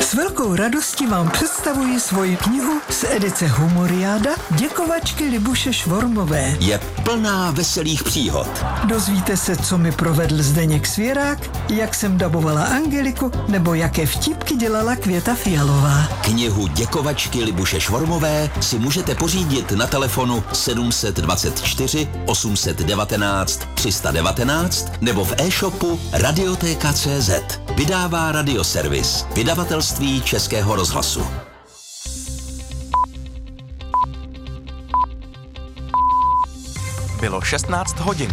S velkou radostí vám představuji svoji knihu z edice Humoriáda Děkovačky Libuše Švormové. Je plná veselých příhod. Dozvíte se, co mi provedl Zdeněk Svěrák, jak jsem dabovala Angeliku, nebo jaké vtipky dělala Květa Fialová. Knihu Děkovačky Libuše Švormové si můžete pořídit na telefonu 724 819 319 nebo v e-shopu Radioteka.cz. Vydává Radioservis, vydavatelství Českého rozhlasu. Bylo 16 hodin.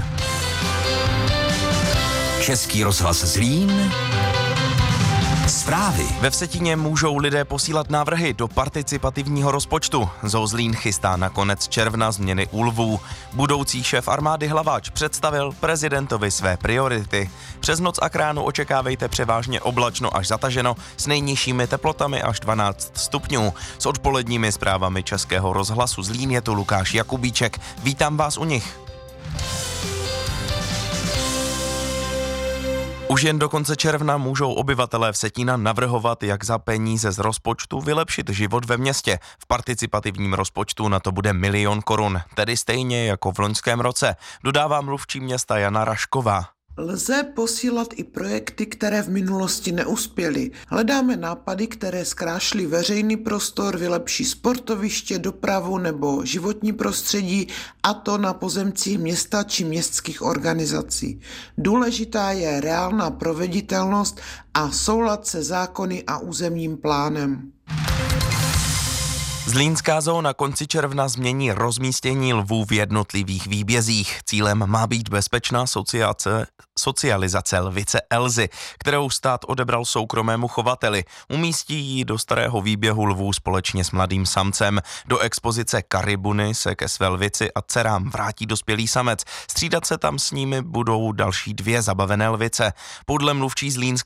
Český rozhlas Zlín. Zprávy. Ve Vsetíně můžou lidé posílat návrhy do participativního rozpočtu. Zoo Zlín chystá na konec června změny u lvů. Budoucí šéf armády Hlaváč představil prezidentovi své priority. Přes noc a k ránu očekávejte převážně oblačno až zataženo s nejnižšími teplotami až 12 stupňů. S odpoledními zprávami Českého rozhlasu Zlín je tu Lukáš Jakubíček. Vítám vás u nich. Už jen do konce června můžou obyvatelé Vsetína navrhovat, jak za peníze z rozpočtu vylepšit život ve městě. V participativním rozpočtu na to bude 1 000 000 korun, tedy stejně jako v loňském roce, dodává mluvčí města Jana Rašková. Lze posílat i projekty, které v minulosti neuspěly. Hledáme nápady, které zkrášlí veřejný prostor, vylepší sportoviště, dopravu nebo životní prostředí, a to na pozemcích města či městských organizací. Důležitá je reálná proveditelnost a soulad se zákony a územním plánem. Zlínská zoo na konci června změní rozmístění lvů v jednotlivých výbězích. Cílem má být bezpečná socializace lvice Elzy, kterou stát odebral soukromému chovateli. Umístí ji do starého výběhu lvů společně s mladým samcem. Do expozice Karibuny se ke své lvici a dcerám vrátí dospělý samec. Střídat se tam s nimi budou další 2 zabavené lvice. Podle mluvčí zlínské